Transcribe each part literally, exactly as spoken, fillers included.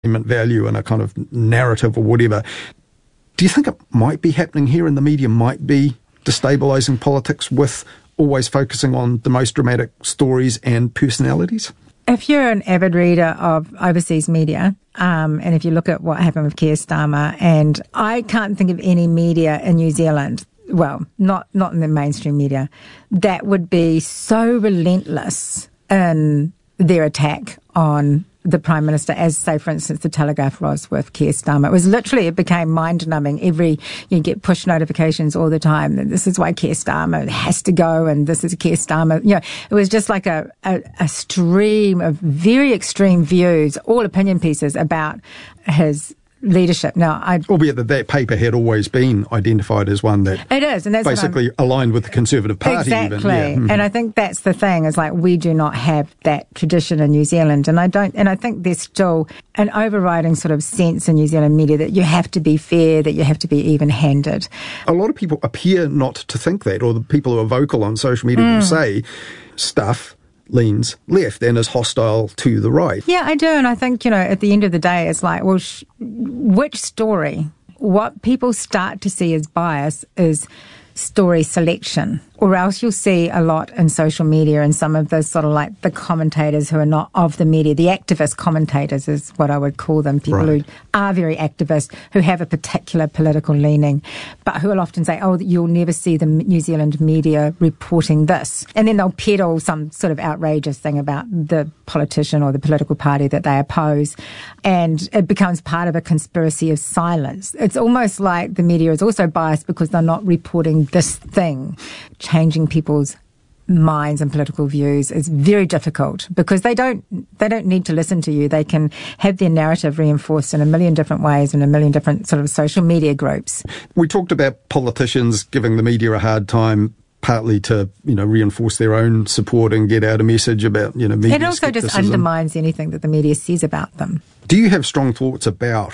value and a kind of narrative or whatever. Do you think it might be happening here and the media might be destabilising politics with always focusing on the most dramatic stories and personalities? If you're an avid reader of overseas media, um, and if you look at what happened with Keir Starmer, and I can't think of any media in New Zealand, well, not, not in the mainstream media, that would be so relentless in their attack on the Prime Minister, as, say, for instance, the Telegraph was with Keir Starmer. It was literally, it became mind-numbing. Every, you get push notifications all the time that this is why Keir Starmer has to go and this is Keir Starmer. You know, it was just like a, a, a stream of very extreme views, all opinion pieces about his leadership. Now, I albeit that that paper had always been identified as one that it is, and that's basically aligned with the Conservative Party. Exactly, even. Yeah. Mm-hmm. And I think that's the thing. Is like we do not have that tradition in New Zealand, and I don't. And I think there's still an overriding sort of sense in New Zealand media that you have to be fair, that you have to be even-handed. A lot of people appear not to think that, or the people who are vocal on social media mm. will say stuff leans left and is hostile to the right. Yeah, I do. And I think, you know, at the end of the day, it's like, well, sh- which story? What people start to see as bias is story selection, or else you'll see a lot in social media and some of the sort of like the commentators who are not of the media, the activist commentators is what I would call them, people right. who are very activist, who have a particular political leaning, but who will often say, oh, you'll never see the New Zealand media reporting this. And then they'll peddle some sort of outrageous thing about the politician or the political party that they oppose. And it becomes part of a conspiracy of silence. It's almost like the media is also biased because they're not reporting this thing. Changing people's minds and political views is very difficult because they don't they don't need to listen to you. They can have their narrative reinforced in a million different ways in a million different sort of social media groups. We talked about politicians giving the media a hard time, partly to, you know, reinforce their own support and get out a message about, you know, media It also skepticism. just undermines anything that the media says about them. Do you have strong thoughts about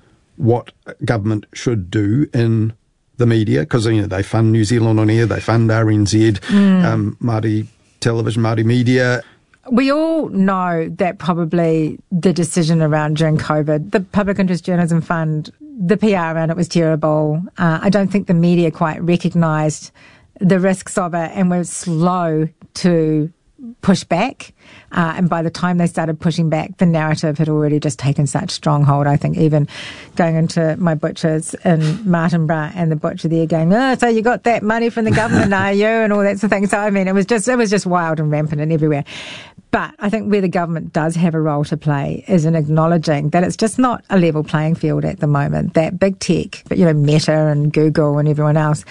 what government should do in the media? Because, you know, they fund New Zealand On Air, they fund R N Z, mm. um, Māori Television, Māori Media. We all know that probably the decision around during COVID, the Public Interest Journalism Fund, the P R around it was terrible. Uh, I don't think the media quite recognised the risks of it and were slow to push back. Uh, and by the time they started pushing back, the narrative had already just taken such stronghold. I think even going into my butchers in Martinborough and the butcher there going, oh, so you got that money from the government, are you? And all that sort of thing. So, I mean, it was just, it was just wild and rampant and everywhere. But I think where the government does have a role to play is in acknowledging that it's just not a level playing field at the moment. That big tech, you know, Meta and Google and everyone else,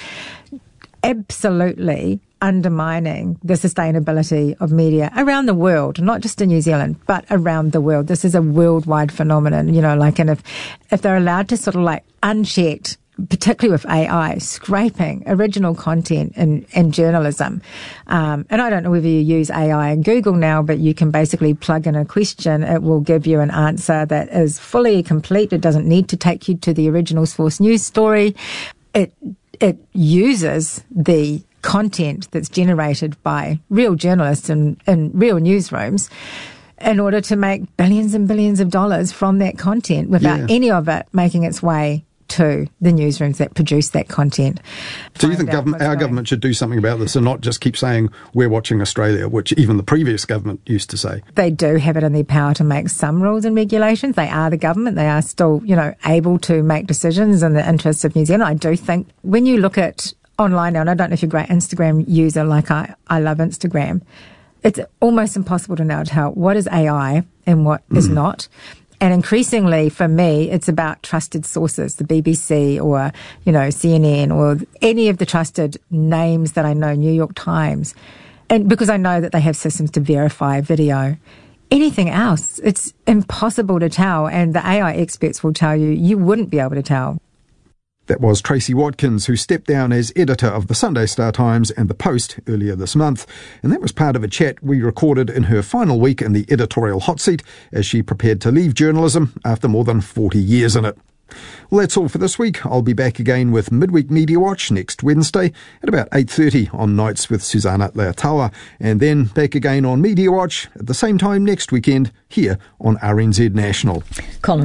absolutely undermining the sustainability of media around the world, not just in New Zealand, but around the world. This is a worldwide phenomenon, you know, like, and if, if they're allowed to sort of like unchecked, particularly with A I, scraping original content in, in journalism. Um, and I don't know whether you use A I in Google now, but you can basically plug in a question. It will give you an answer that is fully complete. It doesn't need to take you to the original source news story. It, it uses the content that's generated by real journalists in, in real newsrooms in order to make billions and billions of dollars from that content without yeah. any of it making its way to the newsrooms that produce that content. So you think government, our government should do something about this and not just keep saying we're watching Australia, which even the previous government used to say? They do have it in their power to make some rules and regulations. They are the government. They are still, you know, able to make decisions in the interests of New Zealand. I do think when you look at online now, and I don't know if you're a great Instagram user like I, I love Instagram, it's almost impossible to now tell what is A I and what mm. is not. And increasingly, for me, it's about trusted sources, the B B C or, you know, C N N or any of the trusted names that I know, New York Times. And because I know that they have systems to verify video. Anything else, it's impossible to tell. And the A I experts will tell you, you wouldn't be able to tell. That was Tracy Watkins, who stepped down as editor of the Sunday Star Times and The Post earlier this month. And that was part of a chat we recorded in her final week in the editorial hot seat as she prepared to leave journalism after more than forty years in it. Well, that's all for this week. I'll be back again with Midweek Media Watch next Wednesday at about eight thirty on Nights with Susanna Leotawa, and then back again on Media Watch at the same time next weekend here on R N Z National. Colin